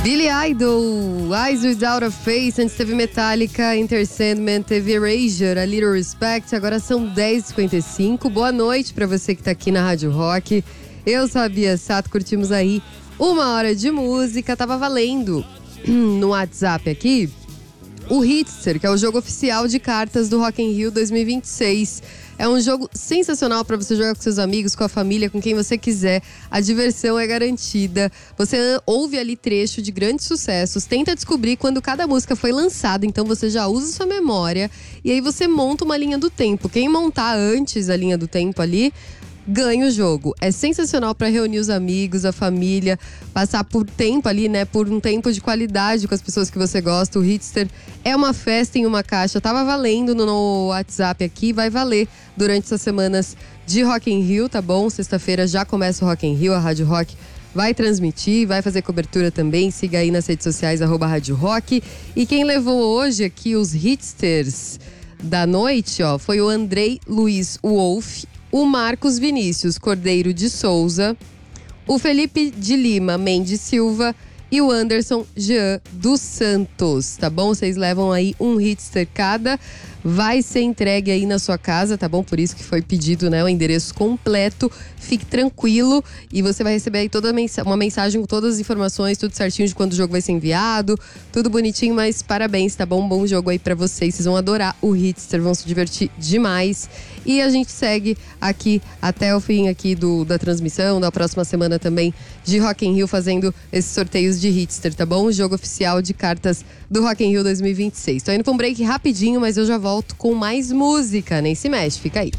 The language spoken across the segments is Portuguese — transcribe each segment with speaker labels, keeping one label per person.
Speaker 1: Billy Idol, Eyes Without a Face, antes teve Metallica, Enter Sandman, teve Erasure, A Little Respect, agora são 10h55. Boa noite pra você que tá aqui na Rádio Rock. Eu sou a Bia Sato, curtimos aí 1 hora de música, tava valendo no WhatsApp aqui o Hitster, que é o jogo oficial de cartas do Rock in Rio 2026. É um jogo sensacional para você jogar com seus amigos, com a família, com quem você quiser. A diversão é garantida. Você ouve ali trecho de grandes sucessos, tenta descobrir quando cada música foi lançada, então você já usa sua memória e aí você monta uma linha do tempo. Quem montar antes a linha do tempo ali ganha o jogo. É sensacional para reunir os amigos, a família, passar por tempo ali, né? Por um tempo de qualidade com as pessoas que você gosta. O Hitster é uma festa em uma caixa. Tava valendo no WhatsApp aqui, vai valer durante essas semanas de Rock in Rio, tá bom? Sexta-feira já começa o Rock in Rio, a Rádio Rock vai transmitir, vai fazer cobertura também. Siga aí nas redes sociais, @Rádio Rock. E quem levou hoje aqui os Hitsters da noite, ó, foi o Andrei Luiz Wolf, o Marcos Vinícius Cordeiro de Souza, o Felipe de Lima Mendes Silva e o Anderson Jean dos Santos, tá bom? Vocês levam aí um Hitster cada, vai ser entregue aí na sua casa, tá bom? Por isso que foi pedido, né, o endereço completo. Fique tranquilo e você vai receber aí toda uma mensagem com todas as informações, tudo certinho de quando o jogo vai ser enviado, tudo bonitinho, mas parabéns, tá bom? Bom jogo aí pra vocês, vocês vão adorar o Hitster, vão se divertir demais. E a gente segue aqui até o fim aqui da transmissão, da próxima semana também de Rock in Rio, fazendo esses sorteios de Hitster, tá bom? O jogo oficial de cartas do Rock in Rio 2026. Tô indo pra um break rapidinho, mas eu já volto com mais música. Nem se mexe, fica aí.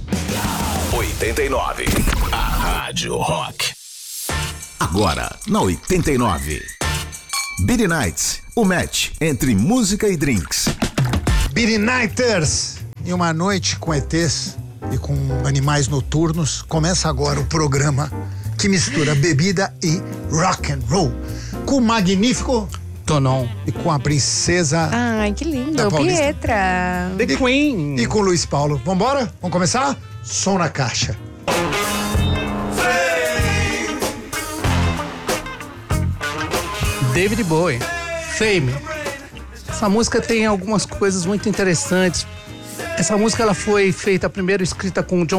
Speaker 2: 89, a Rádio Rock. Agora, na 89. Beat Nights, o match entre música e drinks.
Speaker 3: Beat Nighters! Em uma noite com ETs e com animais noturnos, começa agora o programa que mistura bebida e rock and roll. Com o magnífico
Speaker 4: Tonon.
Speaker 3: E com a princesa...
Speaker 5: Ai, que lindo, Pietra.
Speaker 4: The Queen.
Speaker 3: E com o Luiz Paulo. Vambora? Vamos começar? Som na caixa.
Speaker 4: David Bowie, Fame. Essa música tem algumas coisas muito interessantes. Essa música ela foi feita primeiro escrita com o John